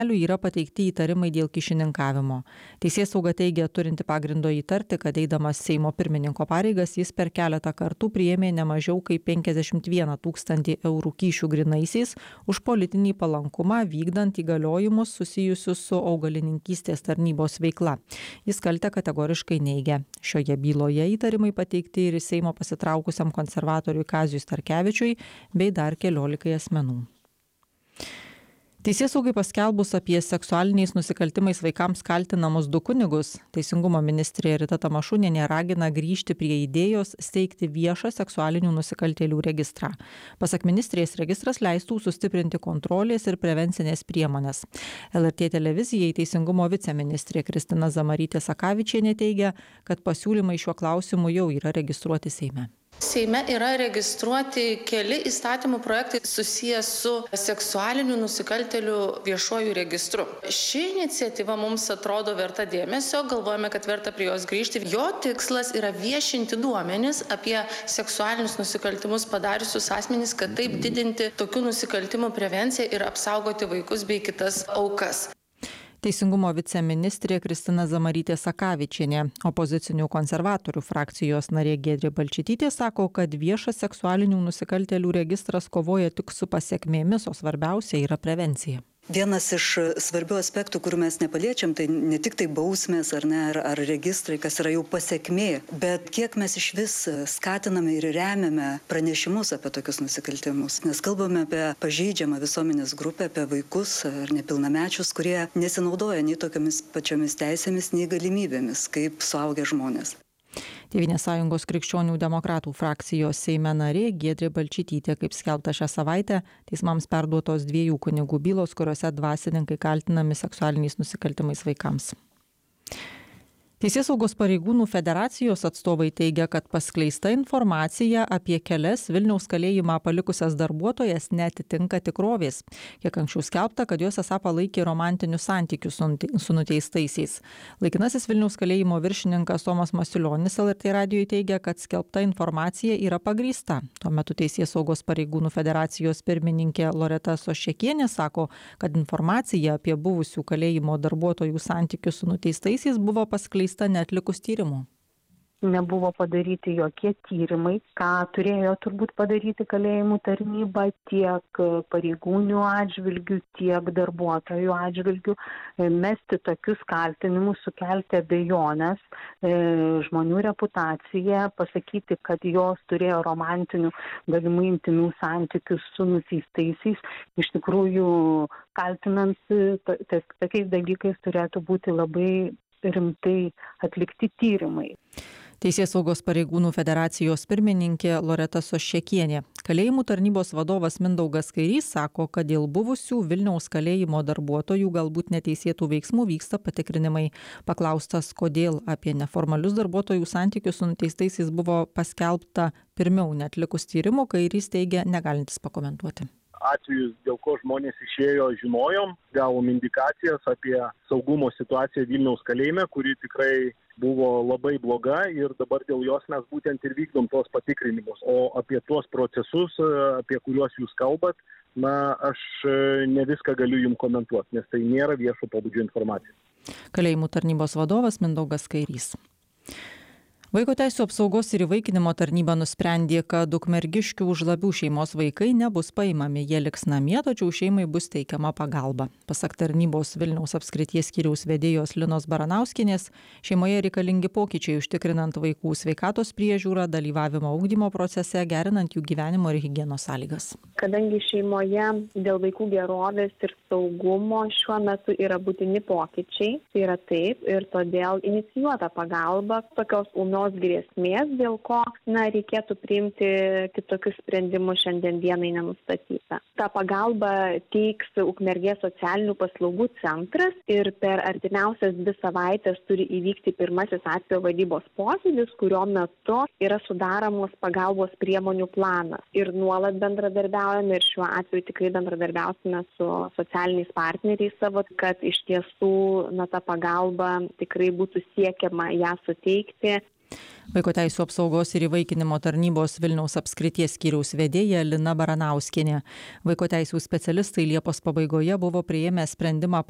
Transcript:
yra pateikti įtarimai dėl kyšininkavimo. Teisėsauga teigia turinti pagrindo įtarti, kad eidamas Seimo pirmininko pareigas jis per keletą kartų priėmė ne mažiau kaip 51 000 eurų kyšių grynaisiais už politinį palankumą vykdant įgaliojimus susijusius su augalininkystės tarnybos veikla. Jis kaltę kategoriškai neigia. Šioje byloje įtarimai pateikti ir Seimo pasitraukusiam konservatoriui Kaziui Starkevičiui bei dar 11 asmenų. Teisėsaugai paskelbus apie seksualiniais nusikaltimais vaikams kaltinamus 2 kunigus, Teisingumo ministrė Rita Tamašunienė ragina grįžti prie idėjos steigti viešą seksualinių nusikaltėlių registrą. Pasak ministrės, registras leistų sustiprinti kontrolės ir prevencinės priemonės. LRT televizijai Teisingumo viceministrė Kristina Zamarytė-Sakavičienė teigia, kad pasiūlymai šiuo klausimu jau yra registruoti Seime. Seime yra registruoti keli įstatymų projektai susijęs su seksualinių nusikaltėlių viešuoju registru. Ši iniciatyva mums atrodo verta dėmesio, galvojame, kad verta prie jos grįžti. Jo tikslas yra viešinti duomenis apie seksualinius nusikaltimus padariusius asmenys, kad taip didinti tokių nusikaltimų prevenciją ir apsaugoti vaikus bei kitas aukas. Teisingumo viceministrė Kristina Zamarytė-Sakavičienė. Opozicinių konservatorių frakcijos narė Giedrė Balčytytė sako, kad viešas seksualinių nusikaltėlių registras kovoja tik su pasekmėmis, o svarbiausia yra prevencija. Vienas iš svarbių aspektų, kurių mes nepaliečiam, tai ne tik tai bausmės ar registrai, kas yra jau pasekmė, bet kiek mes iš vis skatiname ir remiame pranešimus apie tokius nusikaltimus. Nes kalbame apie pažeidžiamą visuomenės grupę, apie vaikus ar nepilnamečius, kurie nesinaudoja nei tokiamis pačiomis teisėmis, nei galimybėmis, kaip suaugę žmonės. Tėvynės sąjungos krikščionių demokratų frakcijos Seime narė Giedrė Balčytytė, kaip skelbta šią savaitę, teismams perduotos 2 kunigų bylos, kuriuose dvasininkai kaltinami seksualiniais nusikaltimais vaikams. Teisėsaugos pareigūnų federacijos atstovai teigia, kad paskleista informacija apie kelias Vilniaus kalėjimą palikusias darbuotojas neatitinka tikrovės. Kiek anksčiau skelbta, kad jos esą palaikė romantinius santykius su nuteistaisiais. Laikinasis Vilniaus kalėjimo viršininkas Tomas Masiulionis LRT radijui teigia, kad skelbta informacija yra pagrįsta. Tuo metu Teisėsaugos pareigūnų federacijos pirmininkė Loreta Soščekienė sako, kad informacija apie buvusių kalėjimo darbuotojų santykius su nuteistaisiais buvo paskleista neatlikus tyrimų. Nebuvo padaryti jokie tyrimai, ką turėjo turbūt padaryti kalėjimų tarnyba tiek pareigūnių atžvilgių, tiek darbuotojų atžvilgių, mesti tokius kaltinimus, sukelti abejonės, žmonių reputaciją, pasakyti, kad jos turėjo romantinių, galimai intymių santykių su nuteistaisiais. Iš tikrųjų, kaltinant tokiais dalykais turėtų būti labai rimtai atlikti tyrimai. Teisėsaugos pareigūnų federacijos pirmininkė Loreta Soščekienė. Kalėjimų tarnybos vadovas Mindaugas Kairys sako, kad dėl buvusių Vilniaus kalėjimo darbuotojų galbūt neteisėtų veiksmų vyksta patikrinimai. Paklaustas, kodėl apie neformalius darbuotojų santykius su nuteistaisiais buvo paskelbta pirmiau neatlikus tyrimų, Kairys teigia negalintis pakomentuoti. Atvejus, dėl ko žmonės išėjo, žinojom, gavom indikacijas apie saugumo situaciją Vilniaus kalėjime, kuri tikrai buvo labai bloga ir dabar dėl jos mes būtent ir vykdom tos patikrinimus. O apie tuos procesus, apie kuriuos jūs kalbat, aš ne viską galiu jums komentuoti, nes tai nėra viešo pobūdžio informacija. Kalėjimų tarnybos vadovas Mindaugas Kairys. Vaiko teisių apsaugos ir įvaikinimo tarnyba nusprendė, kad Ukmergiškių Užlabių šeimos vaikai nebus paimami, jie liks namie, tačiau šeimai bus teikiama pagalba. Pasak tarnybos Vilniaus apskrities skyriaus vedėjos Linos Baranauskienės, šeimoje reikalingi pokyčiai užtikrinant vaikų sveikatos priežiūrą, dalyvavimą ugdymo procese, gerinant jų gyvenimo ir higienos sąlygas. Kadangi šeimoje dėl vaikų gerovės ir saugumo šiuo metu yra būtini pokyčiai, tai yra taip ir todėl inicijuota pagalba tokios grėsmės, dėl ko reikėtų priimti kitokius sprendimus šiandien dienai nenustatyta. Ta pagalba teiks Ukmergės socialinių paslaugų centras ir per artimiausias 2 savaitės turi įvykti pirmasis atvejo vadybos posėdis, kurio metu yra sudaromos pagalbos priemonių planas. Ir nuolat bendradarbiaujame ir šiuo atveju tikrai bendradarbiausime su socialiniais partneriais savo, kad iš tiesų ta pagalba tikrai būtų siekiama ją suteikti. Vaiko teisių apsaugos ir įvaikinimo tarnybos Vilniaus apskrities skyriaus vedėja Lina Baranauskienė. Vaiko teisių specialistai Liepos pabaigoje buvo priėmę sprendimą